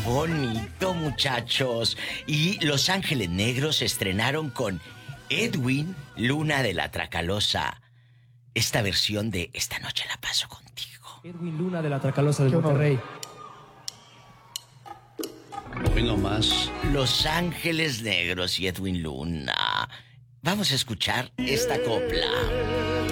bonito, muchachos. Y Los Ángeles Negros se estrenaron con Edwin Luna de la Tracalosa. Esta versión de Esta noche la paso contigo. Edwin Luna de la Tracalosa de Monterrey. Hoy nomás. Los Ángeles Negros y Edwin Luna. Vamos a escuchar esta copla.